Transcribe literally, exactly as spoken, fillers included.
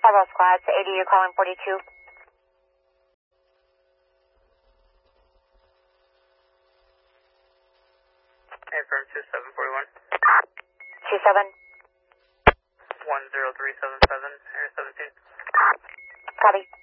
Bravo Squad, to eighty, you're calling forty-two. Affirm two seven four one. two seven. one zero three seven seven, Air seventeen. Copy.